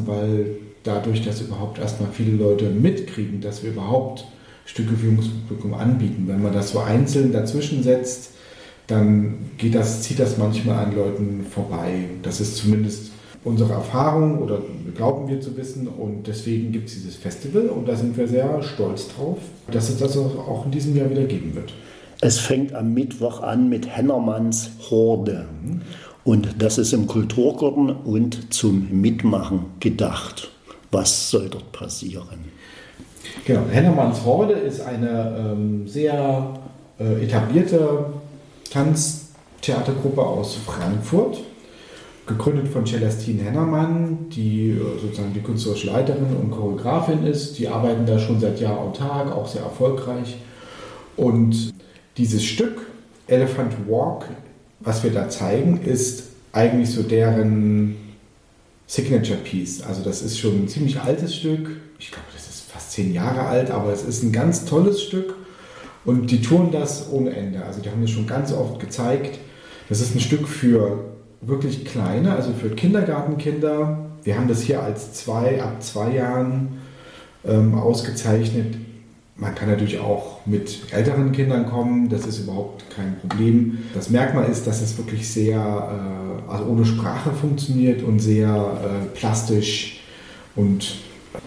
weil dadurch, dass überhaupt erstmal viele Leute mitkriegen, dass wir überhaupt Stücke für junges Publikum anbieten. Wenn man das so einzeln dazwischen setzt, dann zieht das manchmal an Leuten vorbei. Das ist zumindest unsere Erfahrung oder glauben wir zu wissen, und deswegen gibt es dieses Festival und da sind wir sehr stolz drauf, dass es das auch in diesem Jahr wieder geben wird. Es fängt am Mittwoch an mit Hennermanns Horde und das ist im Kulturgarten und zum Mitmachen gedacht. Was soll dort passieren? Genau, Hennermanns Horde ist eine sehr etablierte Tanztheatergruppe aus Frankfurt, gegründet von Celestine Hennermann, die sozusagen die künstlerische Leiterin und Choreografin ist. Die arbeiten da schon seit Jahr und Tag, auch sehr erfolgreich. Und dieses Stück, Elephant Walk, was wir da zeigen, ist eigentlich so deren Signature Piece. Also das ist schon ein ziemlich altes Stück. Ich glaube, das ist fast 10 Jahre alt, aber es ist ein ganz tolles Stück. Und die touren das ohne Ende. Also die haben das schon ganz oft gezeigt. Das ist ein Stück für wirklich kleine, also für Kindergartenkinder. Wir haben das hier als ab 2 Jahren ausgezeichnet. Man kann natürlich auch mit älteren Kindern kommen, das ist überhaupt kein Problem. Das Merkmal ist, dass es wirklich sehr, also ohne Sprache funktioniert und sehr plastisch und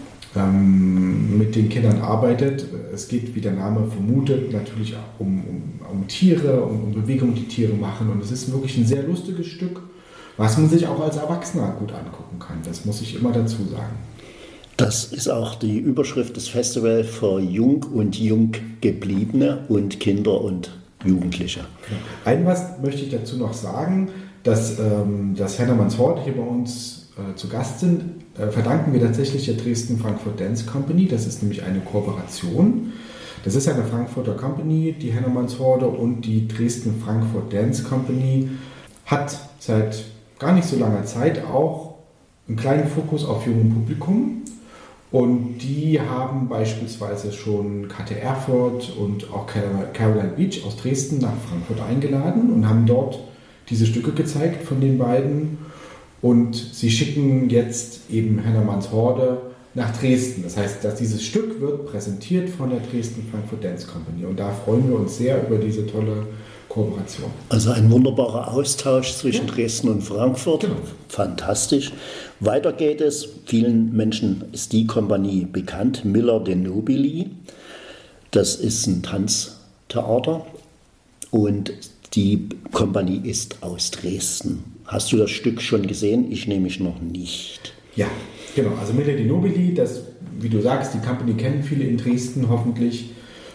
mit den Kindern arbeitet. Es geht, wie der Name vermutet, natürlich um Tiere, um Bewegungen, die Tiere machen. Und es ist wirklich ein sehr lustiges Stück, was man sich auch als Erwachsener gut angucken kann. Das muss ich immer dazu sagen. Das ist auch die Überschrift des Festivals für Jung und Junggebliebene und Kinder und Jugendliche. Ein was möchte ich dazu noch sagen, dass Hennermanns Horde hier bei uns zu Gast sind, verdanken wir tatsächlich der Dresden-Frankfurt Dance Company. Das ist nämlich eine Kooperation. Das ist eine Frankfurter Company, die Hennermanns Horde, und die Dresden-Frankfurt Dance Company hat seit gar nicht so langer Zeit auch einen kleinen Fokus auf jungen Publikum. Und die haben beispielsweise schon Katja Erfurt und auch Caroline Beach aus Dresden nach Frankfurt eingeladen und haben dort diese Stücke gezeigt von den beiden. Und sie schicken jetzt eben Hennermanns Horde nach Dresden. Das heißt, dass dieses Stück wird präsentiert von der Dresden-Frankfurt Dance Company. Und da freuen wir uns sehr über diese tolle Kooperation. Also ein wunderbarer Austausch zwischen Dresden und Frankfurt. Genau. Fantastisch. Weiter geht es. Vielen Menschen ist die Kompanie bekannt. Miller de Nobili. Das ist ein Tanztheater. Und die Kompanie ist aus Dresden. Hast du das Stück schon gesehen? Ich nämlich noch nicht. Ja, genau. Also Miller de Nobili, das, wie du sagst, die Company kennen viele in Dresden hoffentlich.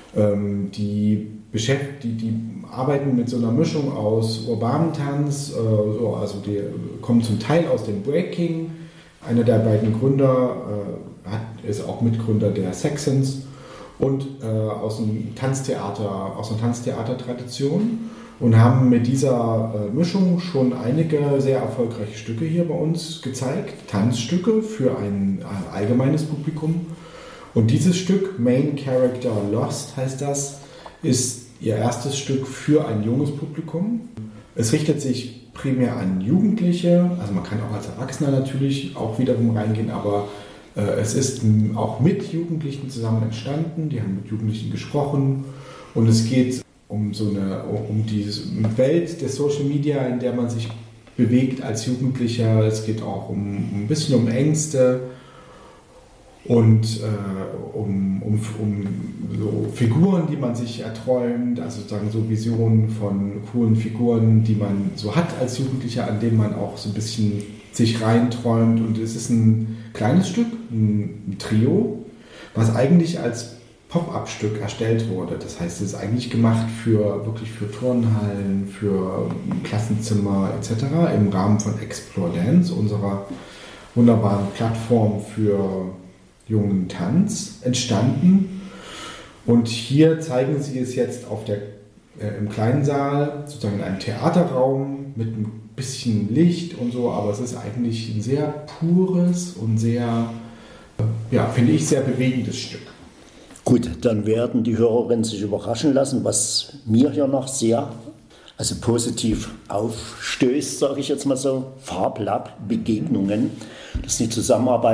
Die arbeiten mit so einer Mischung aus urbanem Tanz, also die kommen zum Teil aus dem Breaking. Einer der beiden Gründer ist auch Mitgründer der Saxons und aus einer Tanztheatertradition und haben mit dieser Mischung schon einige sehr erfolgreiche Stücke hier bei uns gezeigt, Tanzstücke für ein allgemeines Publikum. Und dieses Stück, Main Character Lost heißt das, ist ihr erstes Stück für ein junges Publikum. Es richtet sich primär an Jugendliche, also man kann auch als Erwachsener natürlich auch wiederum reingehen, aber es ist auch mit Jugendlichen zusammen entstanden, die haben mit Jugendlichen gesprochen und es geht um diese Welt der Social Media, in der man sich bewegt als Jugendlicher. Es geht auch ein bisschen um Ängste und um so Figuren, die man sich erträumt, also sozusagen so Visionen von coolen Figuren, die man so hat als Jugendlicher, an denen man auch so ein bisschen sich reinträumt. Und es ist ein kleines Stück, ein Trio, was eigentlich als Pop-up-Stück erstellt wurde. Das heißt, es ist eigentlich gemacht wirklich für Turnhallen, für Klassenzimmer etc. im Rahmen von Explore Dance, unserer wunderbaren Plattform für jungen Tanz, entstanden. Und hier zeigen sie es jetzt im kleinen Saal, sozusagen in einem Theaterraum mit ein bisschen Licht und so, aber es ist eigentlich ein sehr pures und sehr, finde ich, sehr bewegendes Stück. Gut, dann werden die Hörerinnen sich überraschen lassen, was mir hier noch sehr positiv aufstößt, sage ich jetzt mal so, Farblab-Begegnungen. Das ist die Zusammenarbeit